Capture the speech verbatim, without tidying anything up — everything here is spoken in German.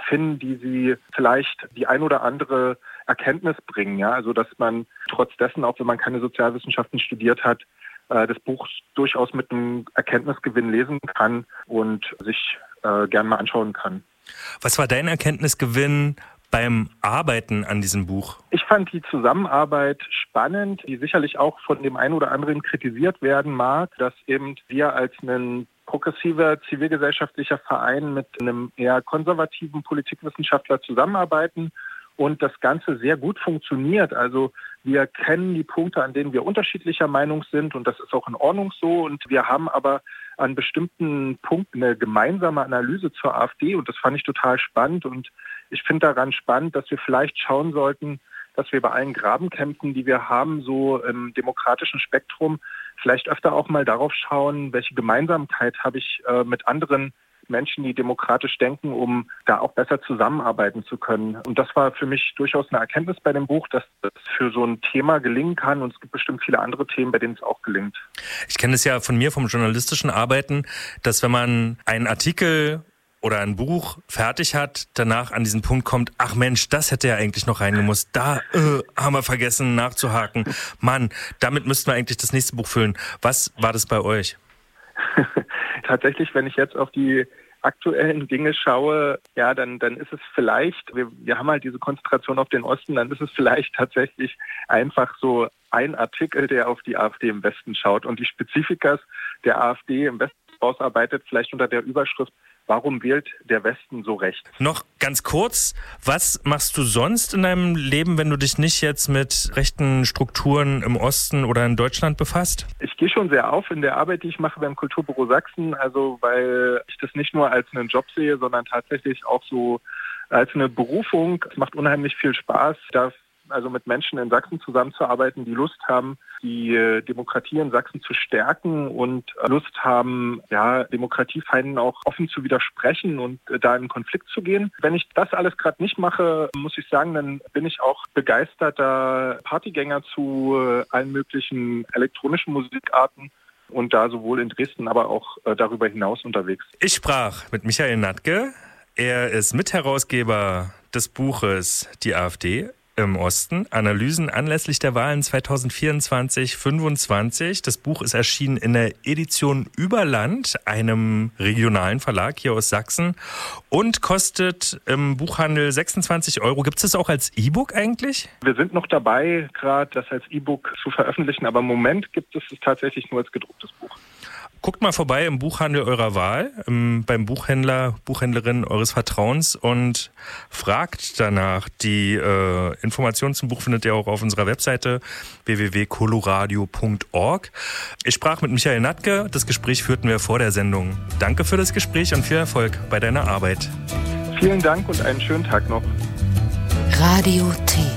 finden, die sie vielleicht die ein oder andere Erkenntnis bringen. Ja? Also dass man trotz dessen, auch wenn man keine Sozialwissenschaften studiert hat, das Buch durchaus mit einem Erkenntnisgewinn lesen kann und sich äh, gern mal anschauen kann. Was war dein Erkenntnisgewinn beim Arbeiten an diesem Buch? Ich fand die Zusammenarbeit spannend, die sicherlich auch von dem einen oder anderen kritisiert werden mag, dass eben wir als ein progressiver zivilgesellschaftlicher Verein mit einem eher konservativen Politikwissenschaftler zusammenarbeiten und das Ganze sehr gut funktioniert. Also wir kennen die Punkte, an denen wir unterschiedlicher Meinung sind und das ist auch in Ordnung so. Und wir haben aber an bestimmten Punkten eine gemeinsame Analyse zur AfD und das fand ich total spannend. Und ich finde daran spannend, dass wir vielleicht schauen sollten, dass wir bei allen Grabenkämpfen, die wir haben, so im demokratischen Spektrum, vielleicht öfter auch mal darauf schauen, welche Gemeinsamkeit habe ich äh, mit anderen Menschen, die demokratisch denken, um da auch besser zusammenarbeiten zu können. Und das war für mich durchaus eine Erkenntnis bei dem Buch, dass das für so ein Thema gelingen kann. Und es gibt bestimmt viele andere Themen, bei denen es auch gelingt. Ich kenne es ja von mir, vom journalistischen Arbeiten, dass wenn man einen Artikel oder ein Buch fertig hat, danach an diesen Punkt kommt, ach Mensch, das hätte ja eigentlich noch reingemusst, da äh, haben wir vergessen nachzuhaken. Mann, damit müssten wir eigentlich das nächste Buch füllen. Was war das bei euch? Tatsächlich, wenn ich jetzt auf die aktuellen Dinge schaue, ja, dann, dann ist es vielleicht, wir, wir haben halt diese Konzentration auf den Osten, dann ist es vielleicht tatsächlich einfach so ein Artikel, der auf die AfD im Westen schaut und die Spezifikas der AfD im Westen ausarbeitet, vielleicht unter der Überschrift, warum wählt der Westen so recht? Noch ganz kurz, was machst du sonst in deinem Leben, wenn du dich nicht jetzt mit rechten Strukturen im Osten oder in Deutschland befasst? Ich gehe schon sehr auf in der Arbeit, die ich mache beim Kulturbüro Sachsen, also weil ich das nicht nur als einen Job sehe, sondern tatsächlich auch so als eine Berufung. Es macht unheimlich viel Spaß, da also mit Menschen in Sachsen zusammenzuarbeiten, die Lust haben, die Demokratie in Sachsen zu stärken und Lust haben, ja, Demokratiefeinden auch offen zu widersprechen und da in Konflikt zu gehen. Wenn ich das alles gerade nicht mache, muss ich sagen, dann bin ich auch begeisterter Partygänger zu allen möglichen elektronischen Musikarten und da sowohl in Dresden, aber auch darüber hinaus unterwegs. Ich sprach mit Michael Natke. Er ist Mitherausgeber des Buches Die AfD im Osten, Analysen anlässlich der Wahlen zwanzig vierundzwanzig fünfundzwanzig. Das Buch ist erschienen in der Edition Überland, einem regionalen Verlag hier aus Sachsen und kostet im Buchhandel sechsundzwanzig Euro. Gibt es das auch als E-Book eigentlich? Wir sind noch dabei, gerade das als E-Book zu veröffentlichen, aber im Moment gibt es es tatsächlich nur als gedrucktes Buch. Guckt mal vorbei im Buchhandel eurer Wahl, im, beim Buchhändler, Buchhändlerin eures Vertrauens und fragt danach. Die äh, Informationen zum Buch findet ihr auch auf unserer Webseite w w w punkt coloradio punkt org. Ich sprach mit Michael Natke. Das Gespräch führten wir vor der Sendung. Danke für das Gespräch und viel Erfolg bei deiner Arbeit. Vielen Dank und einen schönen Tag noch. Radio T.